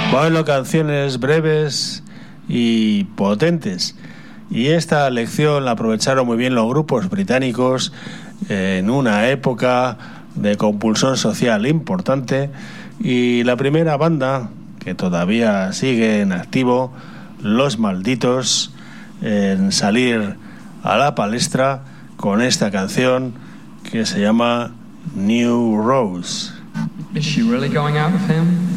Bueno, canciones breves y potentes. Y esta lección la aprovecharon muy bien los grupos británicos en una época de compulsión social importante. Y la primera banda, que todavía sigue en activo, Los Malditos, en salir a la palestra con esta canción que se llama New Rose. Is she really going out with him?